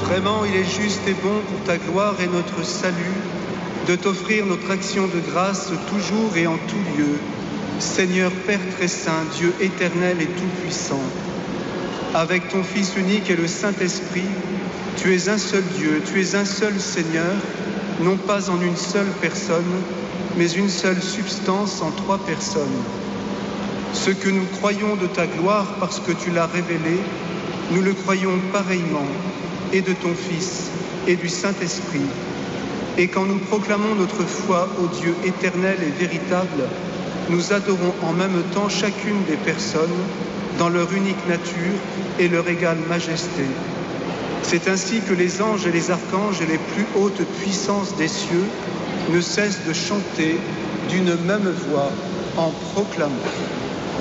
Vraiment, il est juste et bon pour ta gloire et notre salut de t'offrir notre action de grâce toujours et en tout lieu. Seigneur Père très saint, Dieu éternel et tout-puissant, avec ton Fils unique et le Saint-Esprit, tu es un seul Dieu, tu es un seul Seigneur, non pas en une seule personne, mais une seule substance en trois personnes. Ce que nous croyons de ta gloire parce que tu l'as révélé, nous le croyons pareillement, et de ton Fils et du Saint-Esprit. Et quand nous proclamons notre foi au Dieu éternel et véritable, nous adorons en même temps chacune des personnes dans leur unique nature et leur égale majesté. C'est ainsi que les anges et les archanges et les plus hautes puissances des cieux ne cessent de chanter d'une même voix en proclamant.